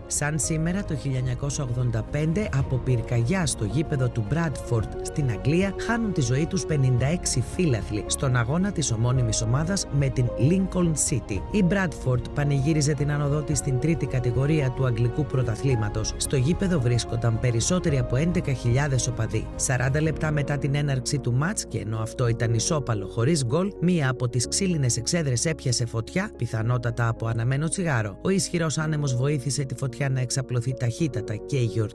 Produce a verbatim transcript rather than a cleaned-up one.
Σαν σήμερα το χίλια εννιακόσια ογδόντα πέντε, από πυρκαγιά στο γήπεδο του Bradford στην Αγγλία, χάνουν τη ζωή τους πενήντα έξι φύλαθλοι στον αγώνα της ομώνυμης ομάδας με την Lincoln City. Η Bradford πανηγύριζε την άνοδό της στην τρίτη κατηγορία του Αγγλικού Πρωταθλήματος. Στο γήπεδο βρίσκονταν περισσότεροι από έντεκα χιλιάδες οπαδοί. σαράντα λεπτά μετά την έναρξη του μάτς, και ενώ αυτό ήταν ισόπαλο χωρίς γκολ, μία από τις ξύλινες εξέδρες έπιασε φωτιά, πιθανότατα από αναμένο τσιγάρο. Ο ισχυρός άνεμος βοήθησε τη φωτιά να εξαπλωθεί ταχύτατα και η γιορτή